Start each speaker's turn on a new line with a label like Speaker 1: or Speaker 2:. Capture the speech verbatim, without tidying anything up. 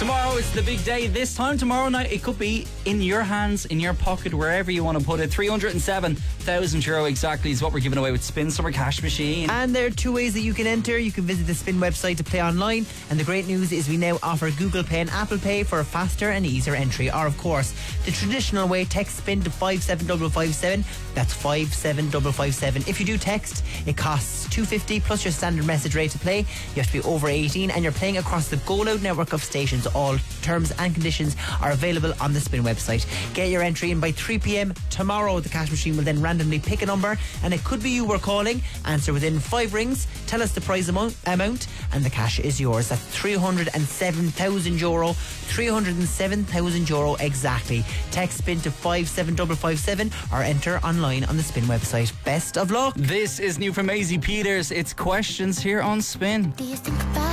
Speaker 1: Tomorrow is the big day. This time tomorrow night, it could be in your hands, in your pocket, wherever you want to put it. three hundred seven thousand euro exactly is what we're giving away with Spin Summer Cash Machine.
Speaker 2: And there are two ways that you can enter. You can visit the Spin website to play online. And the great news is we now offer Google Pay and Apple Pay for a faster and easier entry. Or, of course, the traditional way, text Spin to five seven five five seven. That's five seven five five seven. If you do text, it costs two dollars fifty plus your standard message rate to play. You have to be over eighteen and you're playing across the Go Loud network of stations. All terms and conditions are available on the Spin website. Get your entry in by three p.m. tomorrow. The cash machine will then randomly pick a number and it could be you we're calling. Answer within five rings, tell us the prize amount, amount and the cash is yours. That's three hundred seven thousand euro. three hundred seven thousand euro exactly. Text Spin to five seven five five seven or enter online on the Spin website. Best of luck.
Speaker 1: This is new from Maisie Peters. It's Questions here on Spin.
Speaker 3: Do you think about